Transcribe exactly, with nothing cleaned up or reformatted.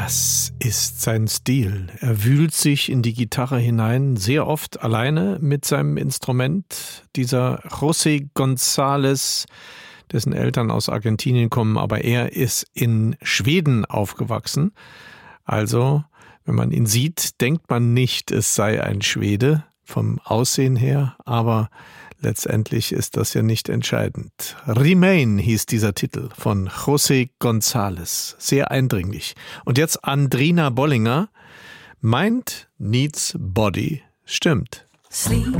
Das ist sein Stil. Er wühlt sich in die Gitarre hinein, sehr oft alleine mit seinem Instrument. Dieser José González, dessen Eltern aus Argentinien kommen, aber er ist in Schweden aufgewachsen. Also, wenn man ihn sieht, denkt man nicht, es sei ein Schwede vom Aussehen her, aber letztendlich ist das ja nicht entscheidend. Remain hieß dieser Titel von José González. Sehr eindringlich. Und jetzt Andrina Bollinger. Mind needs body. Stimmt. Sleep,